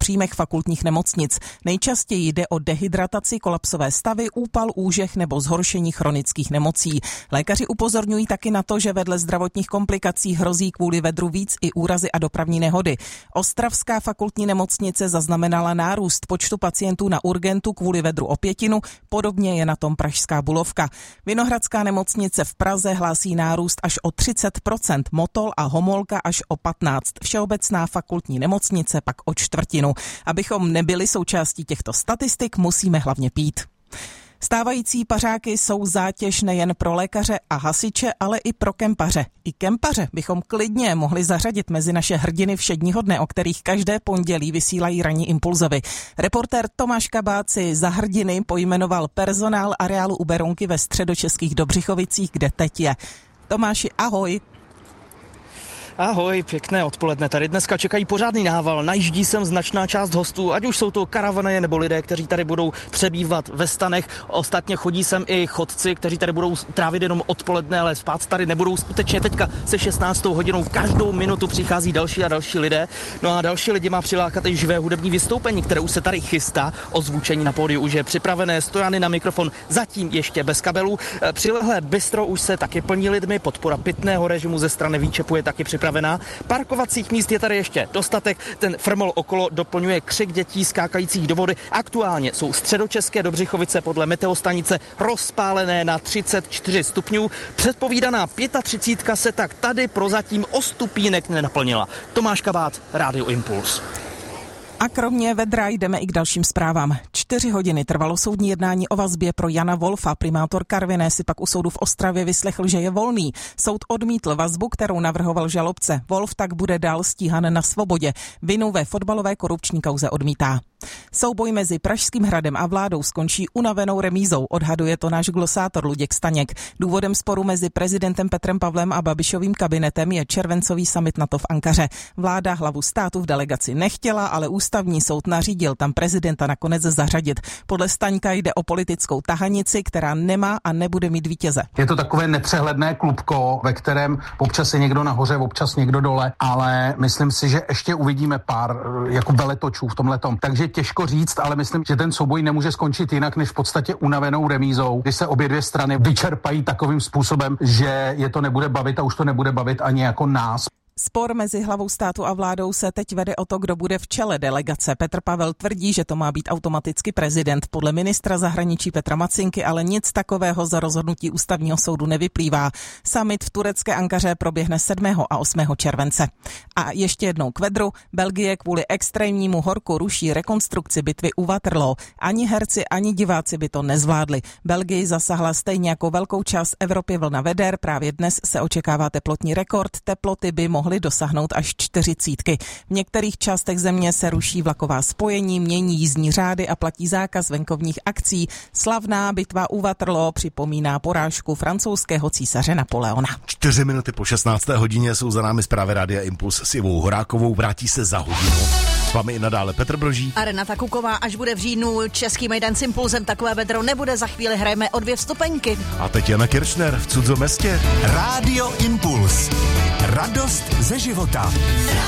příjmech fakultních nemocnic. Nejčastěji jde o dehydrataci, kolapsové stavy, úpal, úžeh nebo zhoršení chronických nemocí. Lékaři upozorňují taky na to, že vedle zdravotních komplikací hrozí kvůli vedru víc i úrazy a dopravní nehody. Ostravská fakultní nemocnice zaznamenala nárůst počtu pacientů na urgentu kvůli vedru o 5, podobně je na tom pražská Bulovka. Vinohradská nemocnice v Praze hlásí nárůst až o 30%, Motol a Homolka až o 15%, Všeobecná fakultní nemocnice pak o 1/4. Abychom nebyli součástí těchto statistik, musíme hlavně pít. Stávající pařáky jsou zátěž nejen pro lékaře a hasiče, ale i pro kempaře. I kempaře bychom klidně mohli zařadit mezi naše hrdiny všedního dne, o kterých každé pondělí vysílají ranní impulzovy. Reportér Tomáš Kabát si za hrdiny pojmenoval personál areálu u Berounky ve středočeských Dobřichovicích, kde teď je. Tomáši, ahoj. Ahoj, pěkné odpoledne. Tady dneska čekají pořádný nával. Najíždí sem značná část hostů, ať už jsou to karavany nebo lidé, kteří tady budou přebývat ve stanech. Ostatně chodí sem i chodci, kteří tady budou trávit jenom odpoledne, ale spát tady nebudou. Skutečně teďka se 16. hodinou každou minutu přichází další a další lidé. No a další lidi má přilákat i živé hudební vystoupení, které už se tady chystá. Ozvučení na pódiu už je připravené, stojany na mikrofon zatím ještě bez kabelů. Přilehlé bistro už se taky plní lidmi, podpora pitného režimu ze strany Výčepu je taky připravená. Parkovacích míst je tady ještě dostatek, ten frmol okolo doplňuje křik dětí skákajících do vody. Aktuálně jsou středočeské Dobřichovice podle meteostanice rozpálené na 34 stupňů. Předpovídaná 35 se tak tady prozatím o stupínek nenaplnila. Tomáš Kabát, Rádio Impuls. A kromě vedra jdeme i k dalším zprávám. 4 hodiny trvalo soudní jednání o vazbě pro Jana Wolfa. Primátor Karviné si pak u soudu v Ostravě vyslechl, že je volný. Soud odmítl vazbu, kterou navrhoval žalobce. Wolf tak bude dál stíhan na svobodě. Vinu ve fotbalové korupční kauze odmítá. Souboj mezi Pražským hradem a vládou skončí unavenou remízou, odhaduje to náš glosátor Luděk Staněk. Důvodem sporu mezi prezidentem Petrem Pavlem a Babišovým kabinetem je červencový summit NATO v Ankaře. Vláda hlavu státu v delegaci nechtěla, ale ústavní soud nařídil tam prezidenta nakonec zařadit. Podle Staňka jde o politickou tahanici, která nemá a nebude mít vítěze. Je to takové nepřehledné klubko, ve kterém občas je někdo nahoře, občas někdo dole, ale myslím si, že ještě uvidíme pár jako veletočů v tomhletom. Takže těžko říct, ale myslím, že ten souboj nemůže skončit jinak než v podstatě unavenou remízou, kdy se obě dvě strany vyčerpají takovým způsobem, že je to nebude bavit a už to nebude bavit ani jako nás. Spor mezi hlavou státu a vládou se teď vede o to, kdo bude v čele delegace. Petr Pavel tvrdí, že to má být automaticky prezident. Podle ministra zahraničí Petra Macinky ale nic takového za rozhodnutí ústavního soudu nevyplývá. Summit v turecké Ankaře proběhne 7. a 8. července. A ještě jednou k vedru. Belgie kvůli extrémnímu horku ruší rekonstrukci bitvy u Waterloo. Ani herci, ani diváci by to nezvládli. Belgii zasahla stejně jako velkou část Evropy vlna veder. Právě dnes se očekává teplotní rekord. Teploty by mohly dosáhnout až 40. V některých částech země se ruší vlaková spojení, mění jízdní řády a platí zákaz venkovních akcí. Slavná bitva u Waterloo připomíná porážku francouzského císaře Napoleona. 4 minuty po 16. hodině jsou za námi zprávy Rádia Impuls s Ivou Horákovou. Vrátí se za hodinu. S vámi i nadále Petr Broží a Renata Kuková. Až bude v říjnu Český mejdan s Impulsem, takové vedro nebude, za chvíli hrajeme o 2 vstupenky. A teď Jana Kiršner v cudzom městě. Rádio Impuls. Radost ze života.